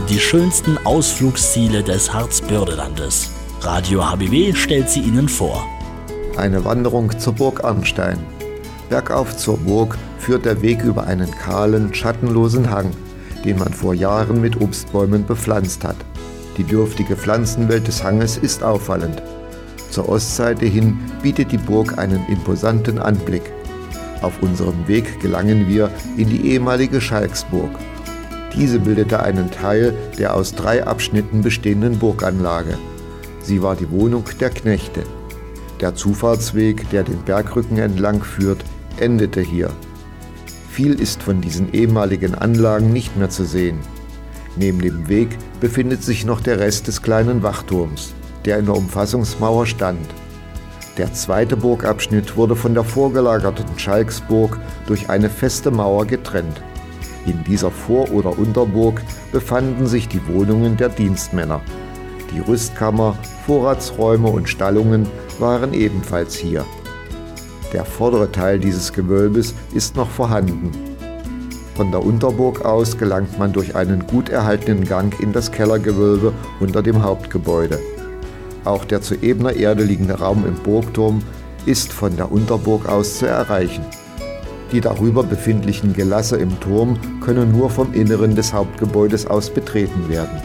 die schönsten Ausflugsziele des Harzbördelandes. Radio HBW stellt sie Ihnen vor. Eine Wanderung zur Burg Arnstein. Bergauf zur Burg führt der Weg über einen kahlen, schattenlosen Hang, den man vor Jahren mit Obstbäumen bepflanzt hat. Die dürftige Pflanzenwelt des Hanges ist auffallend. Zur Ostseite hin bietet die Burg einen imposanten Anblick. Auf unserem Weg gelangen wir in die ehemalige Schalksburg. Diese bildete einen Teil der aus 3 Abschnitten bestehenden Burganlage. Sie war die Wohnung der Knechte. Der Zufahrtsweg, der den Bergrücken entlang führt, endete hier. Viel ist von diesen ehemaligen Anlagen nicht mehr zu sehen. Neben dem Weg befindet sich noch der Rest des kleinen Wachturms, der in der Umfassungsmauer stand. Der zweite Burgabschnitt wurde von der vorgelagerten Schalksburg durch eine feste Mauer getrennt. In dieser Vor- oder Unterburg befanden sich die Wohnungen der Dienstmänner. Die Rüstkammer, Vorratsräume und Stallungen waren ebenfalls hier. Der vordere Teil dieses Gewölbes ist noch vorhanden. Von der Unterburg aus gelangt man durch einen gut erhaltenen Gang in das Kellergewölbe unter dem Hauptgebäude. Auch der zu ebener Erde liegende Raum im Burgturm ist von der Unterburg aus zu erreichen. Die darüber befindlichen Gelasse im Turm können nur vom Inneren des Hauptgebäudes aus betreten werden.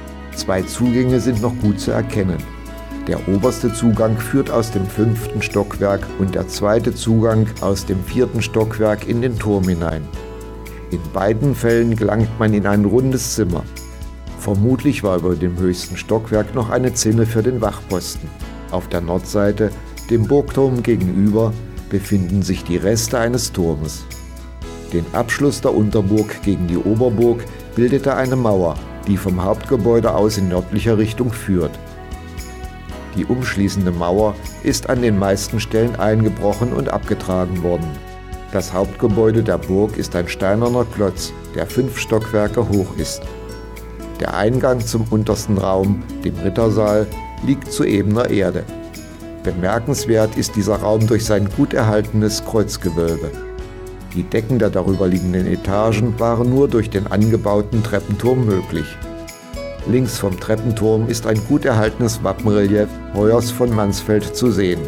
2 Zugänge sind noch gut zu erkennen. Der oberste Zugang führt aus dem 5. Stockwerk und der zweite Zugang aus dem 4. Stockwerk in den Turm hinein. In beiden Fällen gelangt man in ein rundes Zimmer. Vermutlich war über dem höchsten Stockwerk noch eine Zinne für den Wachposten. Auf der Nordseite, dem Burgturm gegenüber, befinden sich die Reste eines Turmes. Den Abschluss der Unterburg gegen die Oberburg bildete eine Mauer, die vom Hauptgebäude aus in nördlicher Richtung führt. Die umschließende Mauer ist an den meisten Stellen eingebrochen und abgetragen worden. Das Hauptgebäude der Burg ist ein steinerner Klotz, der 5 Stockwerke hoch ist. Der Eingang zum untersten Raum, dem Rittersaal, liegt zu ebener Erde. Bemerkenswert ist dieser Raum durch sein gut erhaltenes Kreuzgewölbe. Die Decken der darüber liegenden Etagen waren nur durch den angebauten Treppenturm möglich. Links vom Treppenturm ist ein gut erhaltenes Wappenrelief Heuers von Mansfeld zu sehen.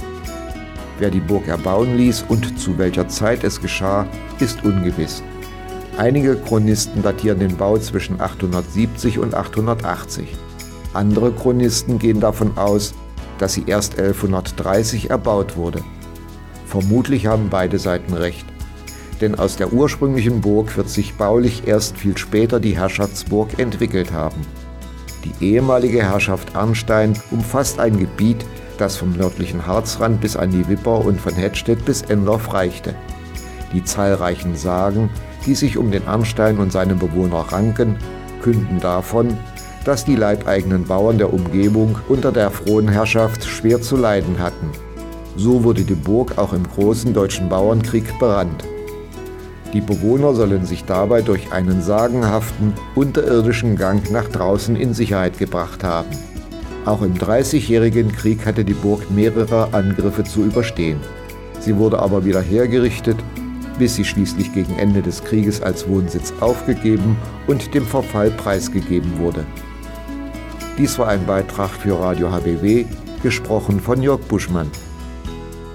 Wer die Burg erbauen ließ und zu welcher Zeit es geschah, ist ungewiss. Einige Chronisten datieren den Bau zwischen 870 und 880. Andere Chronisten gehen davon aus, dass sie erst 1130 erbaut wurde. Vermutlich haben beide Seiten recht, denn aus der ursprünglichen Burg wird sich baulich erst viel später die Herrschaftsburg entwickelt haben. Die ehemalige Herrschaft Arnstein umfasst ein Gebiet, das vom nördlichen Harzrand bis an die Wipper und von Hettstedt bis Endorf reichte. Die zahlreichen Sagen, die sich um den Arnstein und seine Bewohner ranken, künden davon, dass die leibeigenen Bauern der Umgebung unter der Fronherrschaft schwer zu leiden hatten. So wurde die Burg auch im Großen Deutschen Bauernkrieg berannt. Die Bewohner sollen sich dabei durch einen sagenhaften, unterirdischen Gang nach draußen in Sicherheit gebracht haben. Auch im Dreißigjährigen Krieg hatte die Burg mehrere Angriffe zu überstehen. Sie wurde aber wieder hergerichtet, bis sie schließlich gegen Ende des Krieges als Wohnsitz aufgegeben und dem Verfall preisgegeben wurde. Dies war ein Beitrag für Radio HBW, gesprochen von Jörg Buschmann.